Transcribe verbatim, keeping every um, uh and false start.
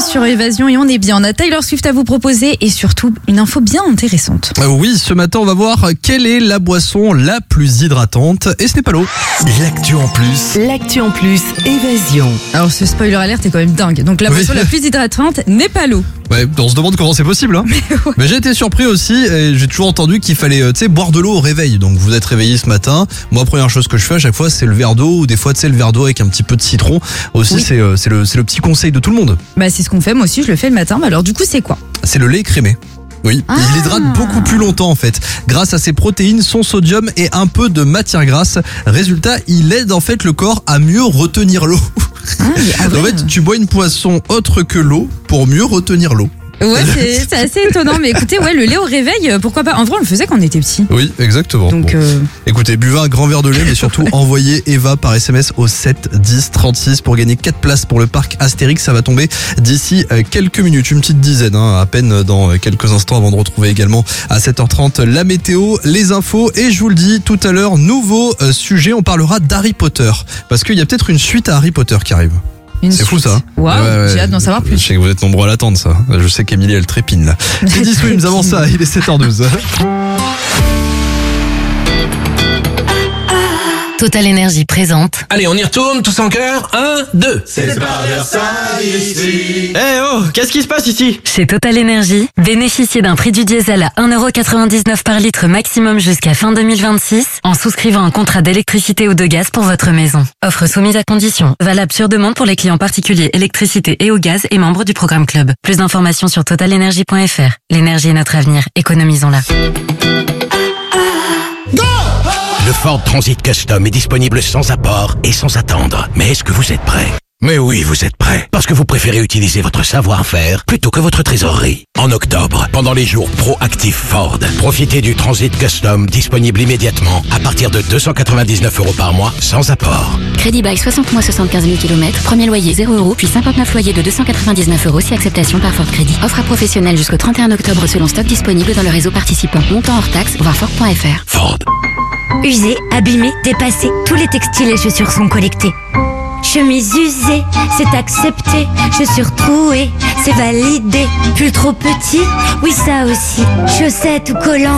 sur Évasion et on est bien. On a Taylor Swift à vous proposer et surtout une info bien intéressante. Euh, oui, ce matin on va voir quelle est la boisson la plus hydratante et ce n'est pas l'eau. L'actu en plus. L'actu en plus, Évasion. Alors ce spoiler alert est quand même dingue. Donc la Oui. boisson la plus hydratante n'est pas l'eau. Ouais, on se demande comment c'est possible. Hein. Mais, ouais. Mais j'ai été surpris aussi et j'ai toujours entendu qu'il fallait euh, tu sais, boire de l'eau au réveil. Donc vous êtes réveillé ce matin. Moi, première chose que je fais à chaque fois, c'est le verre d'eau ou des fois tu sais le verre d'eau avec un petit peu de citron. Aussi, Oui. c'est, euh, c'est, le, c'est le petit conseil de tout le monde. Bah c'est ce qu'on fait, moi aussi je le fais le matin. Mais alors du coup c'est quoi? C'est le lait écrémé. Oui, Ah. il hydrate beaucoup plus longtemps en fait, grâce à ses protéines, son sodium et un peu de matière grasse. Résultat, il aide en fait le corps à mieux retenir l'eau. Ah, mais en vrai, En fait, tu bois une boisson autre que l'eau pour mieux retenir l'eau. Ouais, c'est, c'est assez étonnant. Mais écoutez, ouais, le lait au réveil, euh, pourquoi pas? En vrai, on le faisait quand on était petit. Oui, exactement. Donc, Bon. euh, Écoutez, buvez un grand verre de lait, mais surtout envoyez Eva par S M S au sept dix trente-six pour gagner quatre places pour le parc Astérix. Ça va tomber d'ici euh, quelques minutes, une petite dizaine, hein, à peine dans euh, quelques instants avant de retrouver également à sept heures trente la météo, les infos et je vous le dis tout à l'heure, nouveau euh, sujet, on parlera d'Harry Potter parce qu'il y a peut-être une suite à Harry Potter qui arrive. une C'est fou suite. ça. Waouh, Ouais, ouais, j'ai hâte d'en savoir Je plus. sais que vous êtes nombreux à l'attendre ça. Je sais qu'Emilie elle trépine là. C'est dix Swims avant ça, il est sept heures douze. Total Énergie présente Allez, on y retourne, tous en cœur. Un, deux. C'est pas Versailles ici. Eh oh, qu'est-ce qui se passe ici? chez Total Énergie. Bénéficiez d'un prix du diesel à un euro quatre-vingt-dix-neuf par litre maximum jusqu'à fin deux mille vingt-six en souscrivant un contrat d'électricité ou de gaz pour votre maison. Offre soumise à condition. Valable sur demande pour les clients particuliers électricité et au gaz et membres du programme Club. Plus d'informations sur total énergie point f r. L'énergie est notre avenir. Économisons-la. Le Ford Transit Custom est disponible sans apport et sans attendre. Mais est-ce que vous êtes prêt? Mais oui, vous êtes prêt. Parce que vous préférez utiliser votre savoir-faire plutôt que votre trésorerie. En octobre, pendant les jours proactifs Ford, profitez du Transit Custom disponible immédiatement à partir de deux cent quatre-vingt-dix-neuf euros par mois sans apport. Crédit bail soixante mois soixante-quinze mille kilomètres, premier loyer zéro euros, puis cinquante-neuf loyers de deux cent quatre-vingt-dix-neuf euros si acceptation par Ford Crédit. Offre à professionnels jusqu'au trente et un octobre selon stock disponible dans le réseau participant. Montant hors taxe, voir Ford point f r. Ford. Usés, abîmés, dépassés, tous les textiles et chaussures sont collectés. Chemise usée, c'est accepté. Chaussures trouées, c'est validé. Pull trop petit, oui ça aussi. Chaussettes ou collants.